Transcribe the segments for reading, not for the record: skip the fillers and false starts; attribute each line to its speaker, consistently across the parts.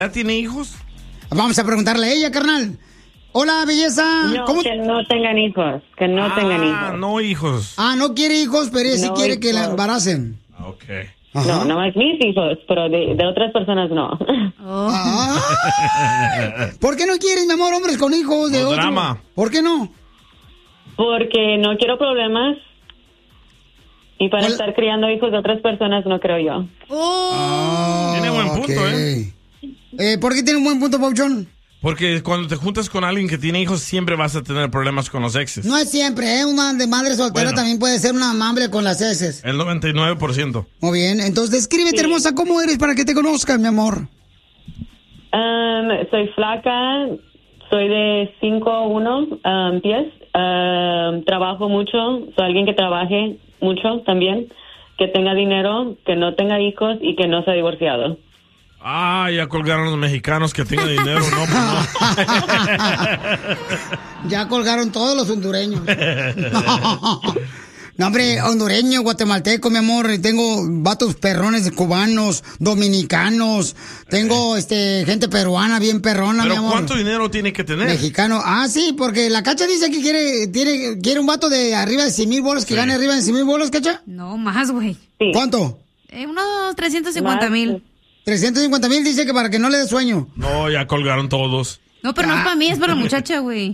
Speaker 1: ¿Ya tiene hijos?
Speaker 2: Vamos a preguntarle a ella, carnal. Hola, belleza.
Speaker 3: No, ¿cómo? Que no tengan hijos. Que no tengan hijos.
Speaker 1: Ah, no hijos.
Speaker 2: Ah, no quiere hijos, pero ella sí quiere que la embaracen.
Speaker 1: Ok.
Speaker 3: No, no más mis hijos, pero de otras personas no.
Speaker 2: ¿Por qué no quieres, mi amor, hombres con hijos de otro?
Speaker 1: Drama.
Speaker 2: ¿Por qué no?
Speaker 3: Porque no quiero problemas. Y para estar criando hijos de otras personas no creo yo.
Speaker 1: Tiene buen punto, ¿eh?
Speaker 2: ¿Por qué tiene un buen punto, Pauchón?
Speaker 1: Porque cuando te juntas con alguien que tiene hijos, siempre vas a tener problemas con los exes.
Speaker 2: No es siempre, ¿eh? Una de madre soltera también puede ser una amable con las exes.
Speaker 1: El 99%.
Speaker 2: Muy bien, entonces descríbete, hermosa, ¿cómo eres para que te conozcan, mi amor?
Speaker 3: Soy flaca, soy de 5'1" pies, trabajo mucho, soy alguien que trabaje mucho también, que tenga dinero, que no tenga hijos y que no sea divorciado.
Speaker 1: Ah, ya colgaron los mexicanos que tengan dinero, no, pues no.
Speaker 2: Ya colgaron todos los hondureños. No, hombre, hondureño, guatemalteco, mi amor. Tengo vatos perrones cubanos, dominicanos. Tengo gente peruana, bien perrona,
Speaker 1: ¿Pero
Speaker 2: mi amor.
Speaker 1: cuánto dinero tiene que tener?
Speaker 2: Mexicano. Ah, sí, porque la Cacha dice que quiere un vato de arriba de 100,000 bolas, que gane arriba de 100,000 bolas, Cacha.
Speaker 4: No, más, güey.
Speaker 3: Sí.
Speaker 2: ¿Cuánto?
Speaker 4: Unos 350,000.
Speaker 2: 350,000 dice que para que no le dé sueño.
Speaker 1: No, ya colgaron todos.
Speaker 4: No, pero no es para mí, es para la muchacha, güey.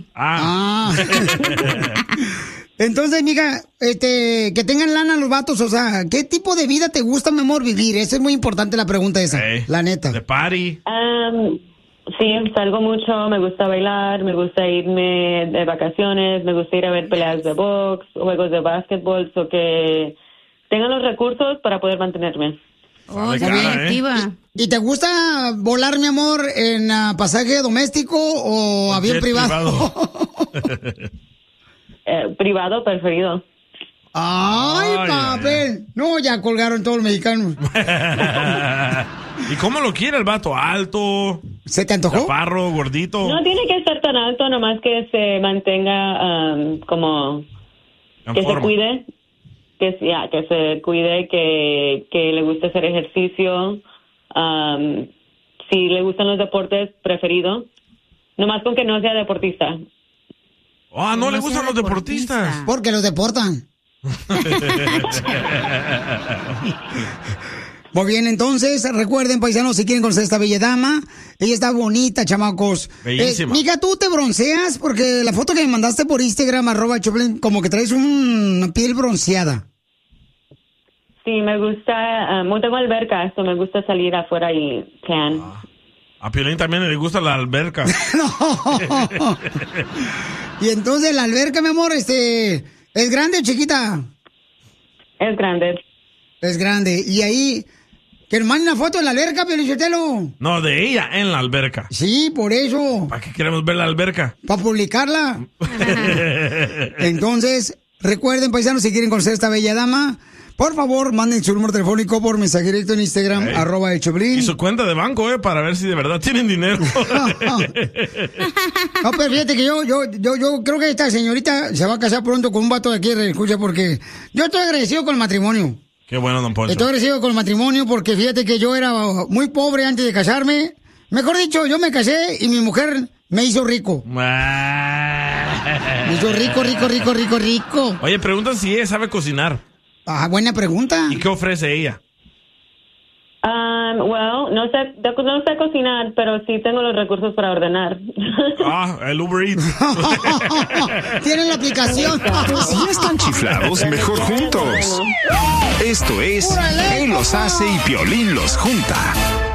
Speaker 2: Entonces, mija, que tengan lana los vatos, o sea, ¿qué tipo de vida te gusta, mi amor, vivir? Esa es muy importante la pregunta esa, la neta.
Speaker 1: De party.
Speaker 3: Sí, salgo mucho, me gusta bailar, me gusta irme de vacaciones, me gusta ir a ver peleas de box, juegos de básquetbol, o que tengan los recursos para poder mantenerme.
Speaker 4: Oh, está bien activa.
Speaker 2: ¿Y te gusta volar, mi amor, en pasaje doméstico o avión privado?
Speaker 3: Privado preferido.
Speaker 2: ¡Ay, papel! No, ya colgaron todos los mexicanos.
Speaker 1: ¿Y cómo lo quiere el vato? ¿Alto?
Speaker 2: ¿Se te antojó?
Speaker 1: ¿Chaparro, gordito?
Speaker 3: No tiene que estar tan alto, nomás que se mantenga como... que se cuide. Que se cuide, que le guste hacer ejercicio. Si le gustan los deportes, preferido. Nomás con que no sea deportista.
Speaker 1: Ah, no le gustan los deportistas.
Speaker 2: Porque los deportan. Muy bien, entonces, recuerden, paisanos, si quieren conocer a esta bella dama, ella está bonita, chamacos.
Speaker 1: Bellísima.
Speaker 2: Mija, ¿tú te bronceas? Porque la foto que me mandaste por Instagram, @Choplin, como que traes una piel bronceada.
Speaker 3: Sí, me gusta, tengo alberca, eso me gusta salir afuera y tan.
Speaker 1: A Piolín también le gusta la alberca.
Speaker 2: No. Y entonces, la alberca, mi amor, ¿es grande o chiquita?
Speaker 3: Es grande.
Speaker 2: Es grande. Y ahí, que nos manden una foto de la alberca, Piolichotelo.
Speaker 1: No, de ella en la alberca.
Speaker 2: Sí, por eso.
Speaker 1: ¿Para qué queremos ver la alberca?
Speaker 2: Para publicarla. Entonces, recuerden, paisanos, si quieren conocer a esta bella dama, por favor, manden su número telefónico por mensaje directo en Instagram, @El Choplin.
Speaker 1: Y su cuenta de banco, para ver si de verdad tienen dinero.
Speaker 2: No, pero fíjate que yo creo que esta señorita se va a casar pronto con un vato de aquí, escucha, porque yo estoy agradecido con el matrimonio.
Speaker 1: Qué bueno, don Poncho.
Speaker 2: Estoy agradecido con el matrimonio porque fíjate que yo era muy pobre antes de casarme. Mejor dicho, yo me casé y mi mujer me hizo rico. Me hizo rico.
Speaker 1: Oye, preguntan si ella sabe cocinar.
Speaker 2: Ah, buena pregunta.
Speaker 1: ¿Y qué ofrece ella?
Speaker 3: No sé cocinar, pero sí tengo los recursos para ordenar.
Speaker 1: El Uber Eats.
Speaker 2: Tienen la aplicación.
Speaker 5: Si están chiflados, mejor juntos. Esto es Él los hace y Piolín los junta.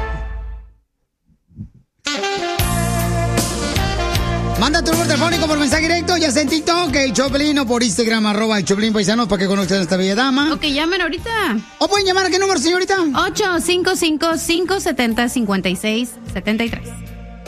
Speaker 2: Manda tu número telefónico por mensaje directo, ya sea en TikTok, el Choplin, o por Instagram, @El Choplin Paisanos, para que conozcan a esta bella dama.
Speaker 4: Ok, llamen ahorita.
Speaker 2: ¿O pueden llamar a qué número, señorita?
Speaker 4: 855-570-5673.